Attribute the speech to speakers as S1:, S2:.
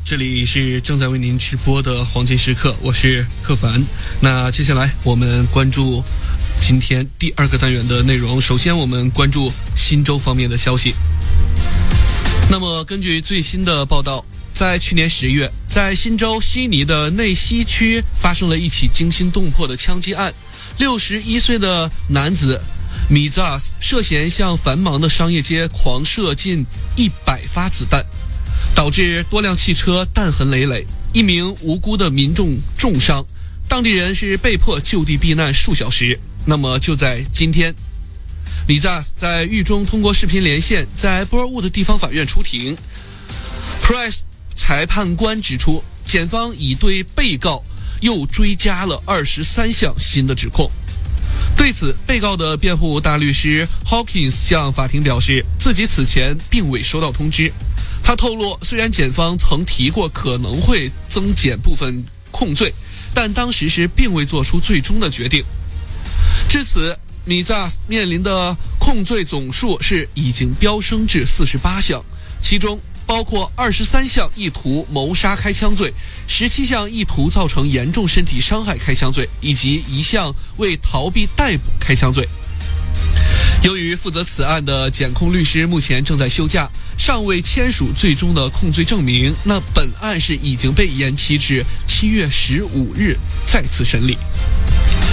S1: 这里是正在为您直播的黄金时刻，我是柯凡。那接下来我们关注今天第二个单元的内容。首先我们关注新州方面的消息。那么根据最新的报道，在去年10月，在新州悉尼的内西区发生了一起惊心动魄的枪击案。61岁的男子米扎斯涉嫌向繁忙的商业街狂射近100发子弹，导致多辆汽车弹痕累累，一名无辜的民众重伤，当地人是被迫就地避难数小时。那么就在今天，米扎斯在狱中通过视频连线，在波尔沃的地方法院出庭。Price 裁判官指出，检方已对被告又追加了23项新的指控。对此，被告的辩护大律师 Hawkins 向法庭表示，自己此前并未收到通知。他透露，虽然检方曾提过可能会增减部分控罪，但当时是并未做出最终的决定。至此，米扎斯面临的控罪总数是已经飙升至48项，其中包括23项意图谋杀开枪罪，17项意图造成严重身体伤害开枪罪，以及1项为逃避逮捕开枪罪。由于负责此案的检控律师目前正在休假，尚未签署最终的控罪证明，那本案是已经被延期至7月15日再次审理。